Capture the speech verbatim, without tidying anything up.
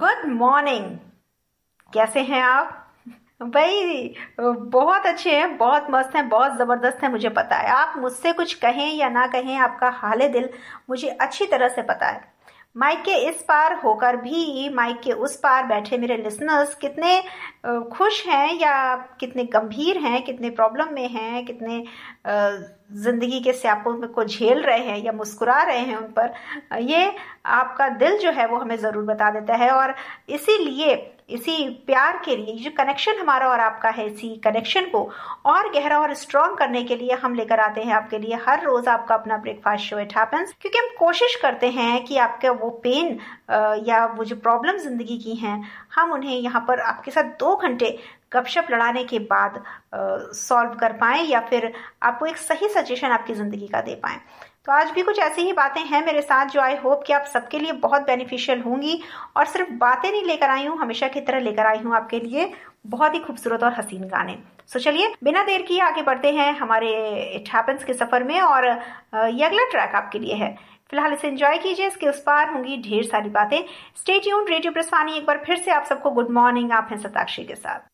Good morning. कैसे हैं आप? भाई बहुत अच्छे हैं, बहुत मस्त हैं, बहुत ज़बरदस्त हैं। मुझे पता है आप मुझसे कुछ कहें या ना कहें, आपका हाल दिल मुझे अच्छी तरह से पता है। माइक के इस पार होकर भी माइक के उस पार बैठे मेरे लिसनर्स कितने खुश हैं या कितने गंभीर हैं, कितने प्रॉब्लम में हैं, कितने जिंदगी के स्यापों को झेल रहे हैं या मुस्कुरा रहे हैं उन पर, ये आपका दिल जो है वो हमें ज़रूर बता देता है। और इसीलिए इसी प्यार के लिए, जो कनेक्शन हमारा और आपका है, इसी कनेक्शन को और गहरा और स्ट्रॉन्ग करने के लिए हम लेकर आते हैं आपके लिए हर रोज आपका अपना ब्रेकफास्ट शो इट हैपेंस। क्योंकि हम कोशिश करते हैं कि आपका वो पेन या वो जो प्रॉब्लम जिंदगी की हैं, हम उन्हें यहाँ पर आपके साथ दो घंटे गपशप लड़ाने के बाद सॉल्व कर पाएं या फिर आपको एक सही सजेशन आपकी जिंदगी का दे पाएं। तो आज भी कुछ ऐसी ही बातें हैं मेरे साथ जो आई होप कि आप सबके लिए बहुत बेनिफिशियल होंगी। और सिर्फ बातें नहीं लेकर आई हूँ, हमेशा की तरह लेकर आई हूँ आपके लिए बहुत ही खूबसूरत और हसीन गाने। सो चलिए बिना देर किए आगे बढ़ते हैं हमारे इट हैपेंस के सफर में। और ये अगला ट्रैक आपके लिए है, फिलहाल इसे एंजॉय कीजिए। इसके उस पार होंगी ढेर सारी बातें। स्टे ट्यून्ड, रेडियो ब्रस्वानी एक बार फिर से आप सबको गुड मॉर्निंग। आप हैं सताक्षी के साथ।